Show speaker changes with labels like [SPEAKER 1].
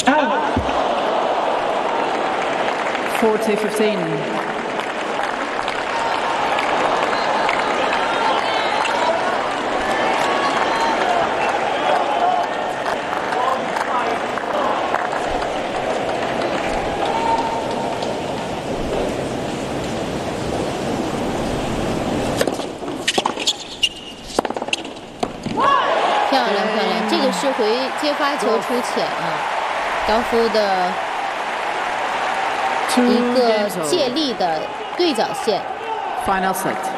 [SPEAKER 1] 40-15.
[SPEAKER 2] 漂亮漂亮，这个是回接发球出浅啊，高夫的一个借力的对角线。
[SPEAKER 1] Final set.